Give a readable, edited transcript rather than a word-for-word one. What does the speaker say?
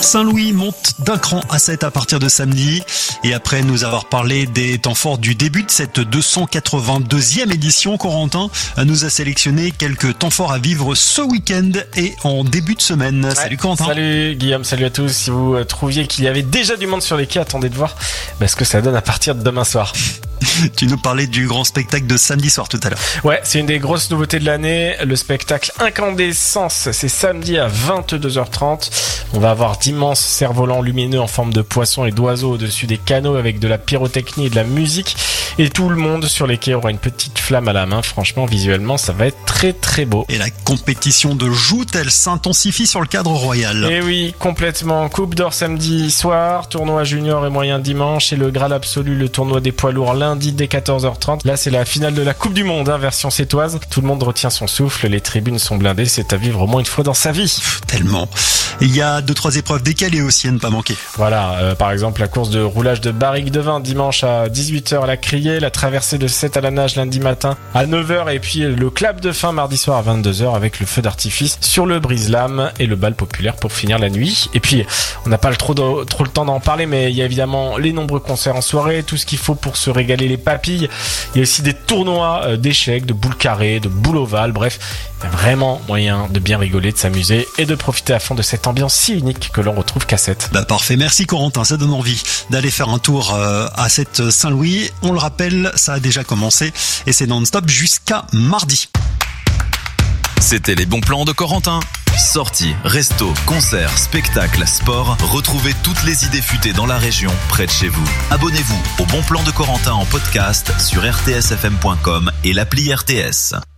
Saint-Louis monte d'un cran à 7 à partir de samedi. Et après nous avoir parlé des temps forts du début de cette 282e édition, Corentin nous a sélectionné quelques temps forts à vivre ce week-end et en début de semaine. Ouais. Salut Corentin. Salut Guillaume, salut à tous. Si vous trouviez qu'il y avait déjà du monde sur les quais, attendez de voir ce que ça donne à partir de demain soir. Tu nous parlais du grand spectacle de samedi soir tout à l'heure. Ouais, c'est une des grosses nouveautés de l'année. Le spectacle Incandescence, c'est samedi à 22h30. On va avoir d'immenses cerfs-volants lumineux en forme de poissons et d'oiseaux au-dessus des canaux avec de la pyrotechnie et de la musique. Et tout le monde sur les quais aura une petite flamme à la main. Franchement, visuellement, ça va être très très beau. Et la compétition de joute, elle s'intensifie sur le cadre royal. Et oui, complètement. Coupe d'or samedi soir, tournoi junior et moyen dimanche et le Graal absolu, le tournoi des poids lourds lundi dès 14h30. Là, c'est la finale de la Coupe du Monde, version sétoise. Tout le monde retient son souffle, les tribunes sont blindées. C'est à vivre au moins une fois dans sa vie. Tellement. Il y a 2-3 épreuves décalées aussi à ne pas manquer. Voilà, par exemple la course de roulage de barrique de vin dimanche à 18h à la Criée, la traversée de 7 à la nage lundi matin à 9h et puis le clap de fin mardi soir à 22h avec le feu d'artifice sur le brise-lames et le bal populaire pour finir la nuit. Et puis on n'a pas trop le temps d'en parler, mais il y a évidemment les nombreux concerts en soirée, tout ce qu'il faut pour se régaler les papilles. Il y a aussi des tournois d'échecs, de boules carrées, de boules ovales, bref, il y a vraiment moyen de bien rigoler, de s'amuser et de profiter à fond de cette ambiance si unique que l'on retrouve qu'à 7. Parfait, merci Corentin, ça donne envie d'aller faire un tour à cette Saint-Louis. On le rappelle, ça a déjà commencé et c'est non-stop jusqu'à mardi. C'était les bons plans de Corentin. Sorties, restos, concerts, spectacles, sport, retrouvez toutes les idées futées dans la région, près de chez vous. Abonnez-vous au Bon Plan de Corentin en podcast sur rtsfm.com et l'appli RTS.